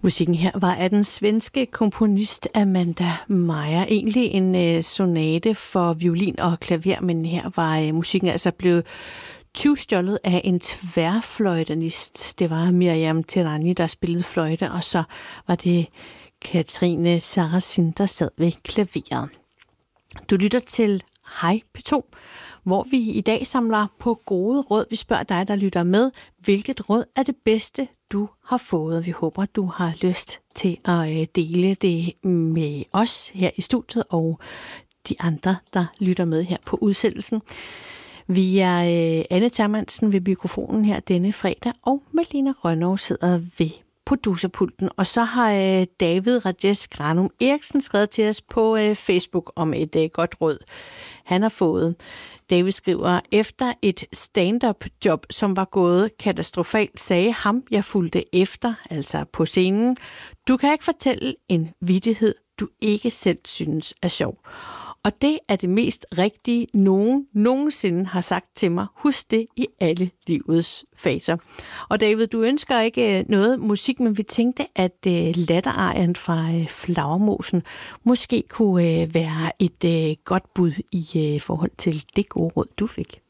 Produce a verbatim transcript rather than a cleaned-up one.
Musikken her var af den svenske komponist Amanda Meyer. Egentlig en øh, sonate for violin og klaver, men her var øh, musikken altså blevet tyvstjålet af en tværfløjtenist. Det var Miriam Terani, der spillede fløjte, og så var det Katrine Sarasin, der sad ved klaveret. Du lytter til Hej P to, hvor vi i dag samler på gode råd. Vi spørger dig, der lytter med, hvilket råd er det bedste, du har fået. Vi håber, du har lyst til at dele det med os her i studiet og de andre, der lytter med her på udsendelsen. Vi er Anne Termansen ved mikrofonen her denne fredag, og Malene Rønnow sidder ved producerpulten. Og så har David Rajesh Granum Eriksen skrevet til os på Facebook om et godt råd, han har fået. David skriver, efter et stand-up job, som var gået katastrofalt, sagde ham, jeg fulgte efter, altså på scenen, du kan ikke fortælle en vittighed, du ikke selv synes er sjov. Og det er det mest rigtige, nogen nogensinde har sagt til mig. Husk det i alle livets faser. Og David, du ønsker ikke noget musik, men vi tænkte, at latterarien fra Flagermusen måske kunne være et godt bud i forhold til det gode råd, du fik.